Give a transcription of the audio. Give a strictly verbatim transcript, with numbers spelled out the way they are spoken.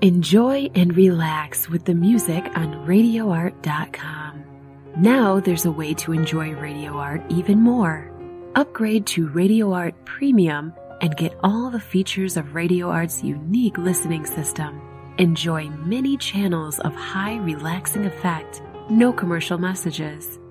Enjoy and relax with the music on radio art dot com. Now there's a way to enjoy Radio Art even more. Upgrade to Radio Art Premium and get all the features of Radio Art's unique listening system. Enjoy many channels of high relaxing effect, no commercial messages.